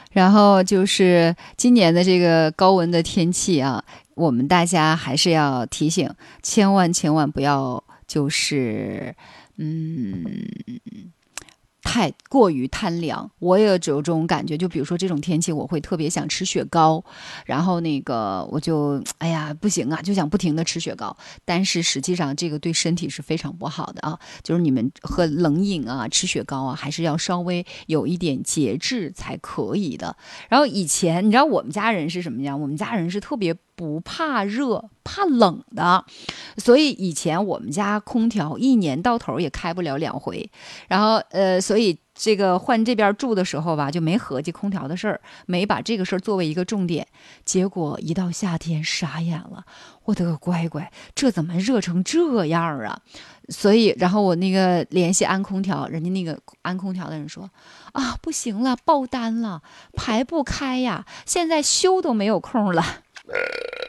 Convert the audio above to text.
然后就是今年的这个高温的天气啊，我们大家还是要提醒，千万千万不要就是嗯。太过于贪凉，我也有这种感觉。就比如说这种天气，我会特别想吃雪糕，然后那个我就哎呀不行啊，就想不停的吃雪糕。但是实际上这个对身体是非常不好的啊，就是你们喝冷饮啊、吃雪糕啊，还是要稍微有一点节制才可以的。然后以前你知道我们家人是什么样？我们家人是特别不怕热、怕冷的，所以以前我们家空调一年到头也开不了2回。然后所以这个换这边住的时候吧，就没合计空调的事儿，没把这个事儿作为一个重点。结果一到夏天傻眼了，我的个乖乖，这怎么热成这样啊？所以，然后我那个联系安空调，人家那个安空调的人说啊，不行了，爆单了，排不开呀，现在修都没有空了。